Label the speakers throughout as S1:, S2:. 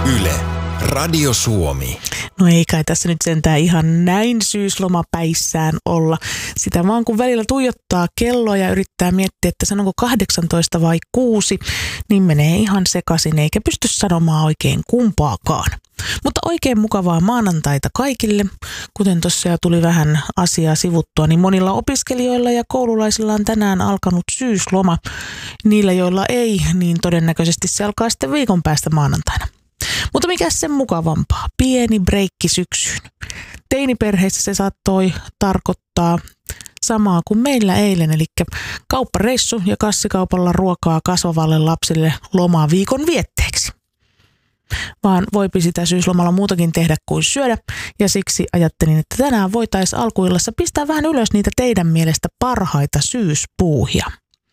S1: Yle, Radio Suomi.
S2: No ei kai tässä nyt sentään ihan näin syyslomapäissään olla. Sitä vaan kun välillä tuijottaa kelloa ja yrittää miettiä, että sanonko 18 vai 6, niin menee ihan sekaisin eikä pysty sanomaan oikein kumpaakaan. Mutta oikein mukavaa maanantaita kaikille. Kuten tuossa jo tuli vähän asiaa sivuttua, niin monilla opiskelijoilla ja koululaisilla on tänään alkanut syysloma. Niillä, joilla ei, niin todennäköisesti se alkaa sitten viikon päästä maanantaina. Mutta mikä sen mukavampaa? Pieni breikki syksyyn. Teiniperheissä se saattoi tarkoittaa samaa kuin meillä eilen, eli kauppareissu ja kassikaupalla ruokaa kasvavalle lapsille lomaa viikon vietteeksi. Vaan voipi sitä syyslomalla muutakin tehdä kuin syödä, ja siksi ajattelin, että tänään voitaisiin alkuillassa pistää vähän ylös niitä teidän mielestä parhaita syyspuuhia.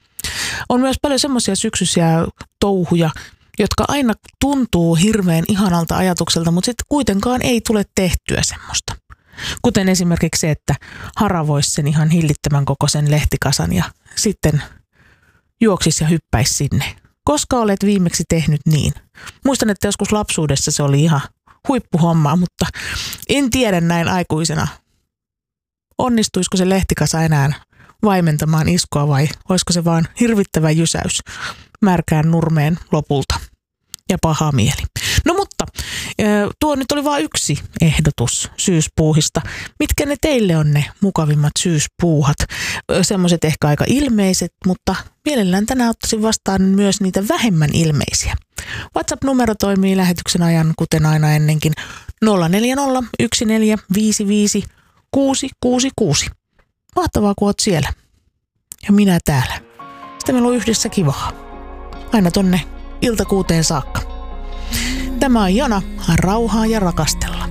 S2: On myös paljon semmoisia syksyisiä touhuja, jotka aina tuntuu hirveän ihanalta ajatukselta, mutta sitten kuitenkaan ei tule tehtyä semmoista. Kuten esimerkiksi se, että haravoisi sen ihan hillittömän kokoisen lehtikasan ja sitten juoksisi ja hyppäisi sinne. Koska olet viimeksi tehnyt niin? Muistan, että joskus lapsuudessa se oli ihan huippuhommaa, mutta en tiedä näin aikuisena. Onnistuisiko se lehtikasa enää vaimentamaan iskua vai olisiko se vaan hirvittävä jysäys märkään nurmeen lopulta ja paha mieli. No mutta tuo nyt oli vain yksi ehdotus syyspuuhista. Mitkä ne teille on ne mukavimmat syyspuuhat? Semmoiset ehkä aika ilmeiset, mutta mielellään tänään ottaisin vastaan myös niitä vähemmän ilmeisiä. WhatsApp-numero toimii lähetyksen ajan, kuten aina ennenkin, 040 1455 666. Mahtavaa, kun oot siellä. Ja minä täällä. Sitten meillä on yhdessä kivaa. Aina tonne iltakuuteen saakka. Tämä on Jana, rauhaa ja rakastella.